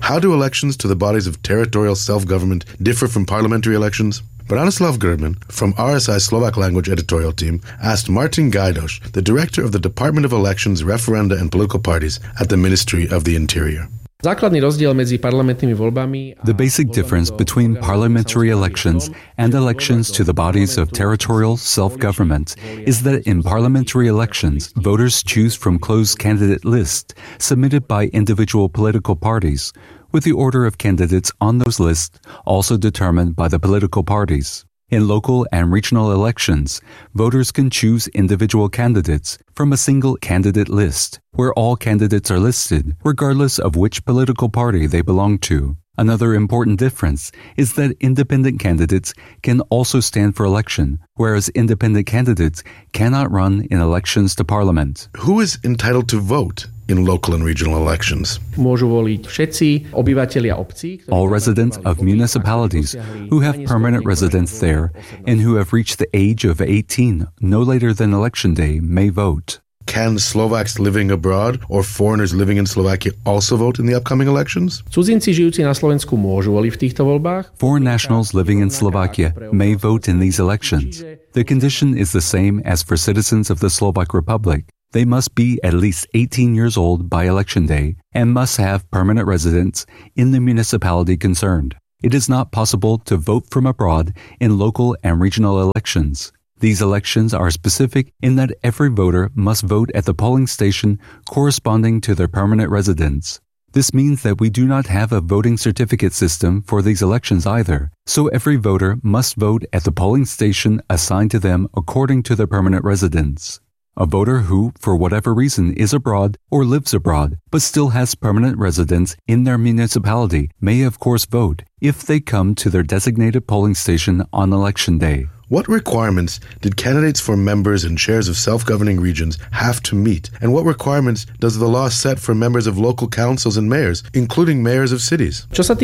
How do elections to the bodies of territorial self-government differ from parliamentary elections? Branislav Grman from RSI Slovak Language Editorial Team asked Martin Gajdoš, the director of the Department of Elections, Referenda and Political Parties at the Ministry of the Interior. The basic difference between parliamentary elections and elections to the bodies of territorial self-government is that in parliamentary elections, voters choose from closed candidate lists submitted by individual political parties, with the order of candidates on those lists also determined by the political parties. In local and regional elections, voters can choose individual candidates from a single candidate list, where all candidates are listed, regardless of which political party they belong to. Another important difference is that independent candidates can also stand for election, whereas independent candidates cannot run in elections to parliament. Who is entitled to vote in local and regional elections? All residents of municipalities who have permanent residence there and who have reached the age of 18 no later than election day may vote. Can Slovaks living abroad or foreigners living in Slovakia also vote in the upcoming elections? Foreign nationals living in Slovakia may vote in these elections. The condition is the same as for citizens of the Slovak Republic. They must be at least 18 years old by election day and must have permanent residence in the municipality concerned. It is not possible to vote from abroad in local and regional elections. These elections are specific in that every voter must vote at the polling station corresponding to their permanent residence. This means that we do not have a voting certificate system for these elections either, so every voter must vote at the polling station assigned to them according to their permanent residence. A voter who, for whatever reason, is abroad or lives abroad, but still has permanent residence in their municipality may of course vote if they come to their designated polling station on election day. What requirements did candidates for members and chairs of self-governing regions have to meet? And what requirements does the law set for members of local councils and mayors, including mayors of cities?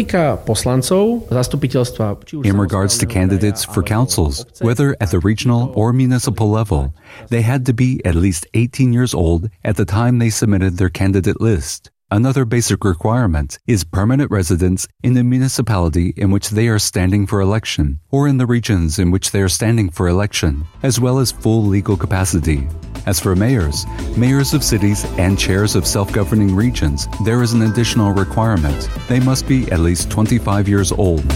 In regards to candidates for councils, whether at the regional or municipal level, they had to be at least 18 years old at the time they submitted their candidate list. Another basic requirement is permanent residence in the municipality in which they are standing for election, or in the regions in which they are standing for election, as well as full legal capacity. As for mayors of cities and chairs of self-governing regions, there is an additional requirement. They must be at least 25 years old.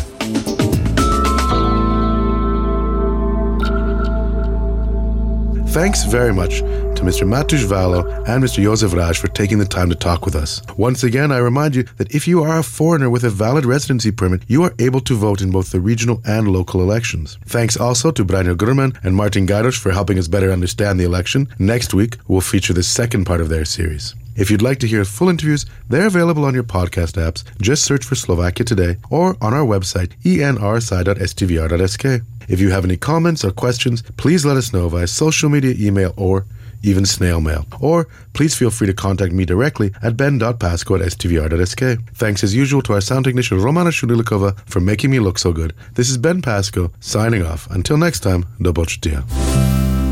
Thanks very much to Mr. Matúš Váľo and Mr. Jozef Ráš for taking the time to talk with us. Once again, I remind you that if you are a foreigner with a valid residency permit, you are able to vote in both the regional and local elections. Thanks also to Branislav Grman and Martin Gajdoš for helping us better understand the election. Next week, we'll feature the second part of their series. If you'd like to hear full interviews, they're available on your podcast apps. Just search for Slovakia Today or on our website, enrsi.stvr.sk. If you have any comments or questions, please let us know via social media, email, or even snail mail. Or please feel free to contact me directly at ben.pasco@stvr.sk. Thanks as usual to our sound technician Romana Shudilikova for making me look so good. This is Ben Pasco signing off. Until next time, do počutia.